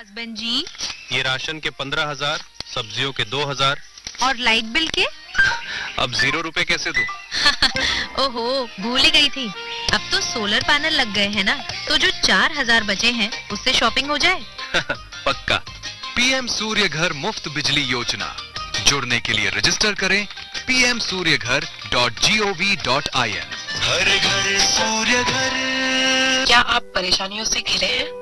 Husband जी। ये ration के 15,000, सब्जियों के 2,000 और लाइट बिल के? अब 0 रुपए कैसे दूं? ओहो, भूल ही गई थी। अब तो सोलर पैनल लग गए हैं ना, तो जो 4,000 बचे हैं उससे शॉपिंग हो जाए। पक्का। पीएम सूर्य घर मुफ्त बिजली योजना। जुड़ने के लिए रजिस्टर करें pmsuryaghar.gov.in। हर घर सूर्य घर। क्या आप परेशानियों से घिरे हैं?